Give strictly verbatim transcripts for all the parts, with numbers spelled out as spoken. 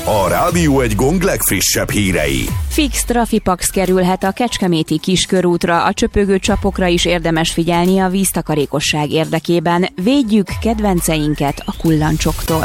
A Rádió Egy gong legfrissebb hírei. Fix trafipax kerülhet a kecskeméti kiskörútra, a csöpögő csapokra is érdemes figyelni a víztakarékosság érdekében. Védjük kedvenceinket a kullancsoktól.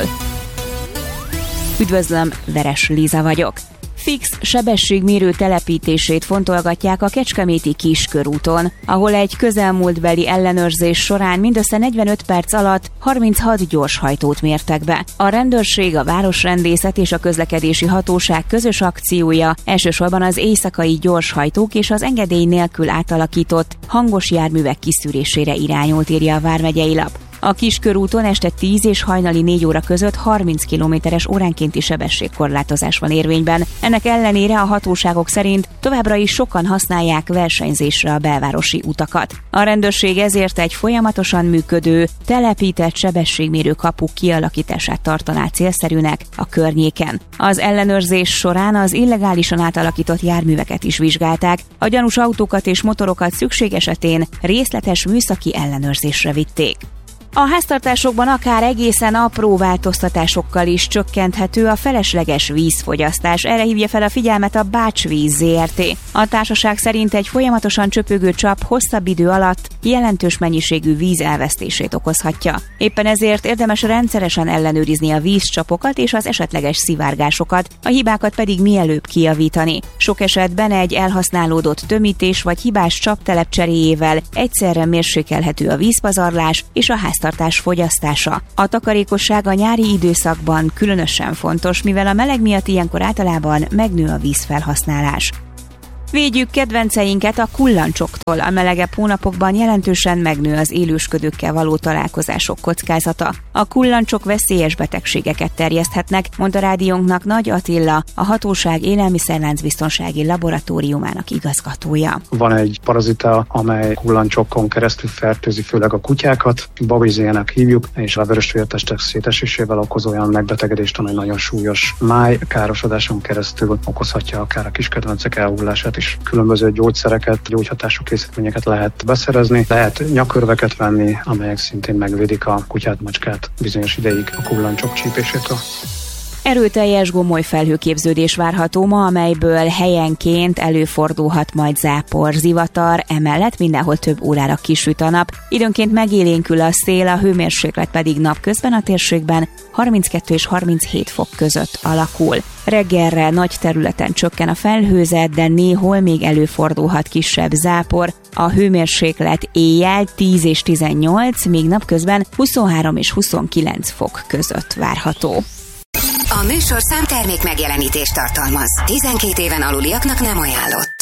Üdvözlöm, Veres Liza vagyok. Fix sebességmérő telepítését fontolgatják a kecskeméti kiskörúton, ahol egy közelmúltbeli ellenőrzés során mindössze negyvenöt perc alatt harminchat gyorshajtót mértek be. A rendőrség, a városrendészet és a közlekedési hatóság közös akciója elsősorban az éjszakai gyorshajtók és az engedély nélkül átalakított hangos járművek kiszűrésére irányult, írja a vármegyei lap. A kiskörúton este tíz és hajnali négy óra között harminc kilométeres óránkénti sebességkorlátozás van érvényben. Ennek ellenére a hatóságok szerint továbbra is sokan használják versenyzésre a belvárosi utakat. A rendőrség ezért egy folyamatosan működő, telepített sebességmérő kapu kialakítását tartaná célszerűnek a környéken. Az ellenőrzés során az illegálisan átalakított járműveket is vizsgálták, a gyanús autókat és motorokat szükség esetén részletes műszaki ellenőrzésre vitték. A háztartásokban akár egészen apró változtatásokkal is csökkenthető a felesleges vízfogyasztás. Erre hívja fel a figyelmet a Bácsvíz zé er té. A társaság szerint egy folyamatosan csöpögő csap hosszabb idő alatt jelentős mennyiségű víz elvesztését okozhatja. Éppen ezért érdemes rendszeresen ellenőrizni a vízcsapokat és az esetleges szivárgásokat, a hibákat pedig mielőbb kijavítani. Sok esetben egy elhasználódott tömítés vagy hibás csaptelep cseréjével egyszerre mérsékelhető a vízpazarlás és a ház tartás fogyasztása. A takarékosság a nyári időszakban különösen fontos, mivel a meleg miatt ilyenkor általában megnő a vízfelhasználás. Védjük kedvenceinket a kullancsoktól. A melegebb hónapokban jelentősen megnő az élősködőkkel való találkozások kockázata. A kullancsok veszélyes betegségeket terjeszthetnek, mondta rádiónknak Nagy Attila, a hatóság élelmiszerláncbiztonsági laboratóriumának igazgatója. Van egy parazita, amely kullancsokon keresztül fertőzi főleg a kutyákat, babizének hívjuk, és a vörösvértestek szétesésével okoz olyan megbetegedést, amely nagyon súlyos májkárosodáson keresztül okozhatja akár a kiskedvencek elhullását. Különböző gyógyszereket, gyógyhatású készítményeket lehet beszerezni, lehet nyakörveket venni, amelyek szintén megvédik a kutyát, macskát bizonyos ideig a kullancsok csípésétől. Erőteljes gomoly felhőképződés várható ma, amelyből helyenként előfordulhat majd zápor, zivatar, emellett mindenhol több órára kisüt a nap, időnként megélénkül a szél, a hőmérséklet pedig napközben a térségben harminckettő és harminchét fok között alakul. Reggelre nagy területen csökken a felhőzet, de néhol még előfordulhat kisebb zápor, a hőmérséklet éjjel tíz és tizennyolc, míg napközben huszonhárom és huszonkilenc fok között várható. A műsorszám termék megjelenítést tartalmaz. tizenkét éven aluliaknak nem ajánlott.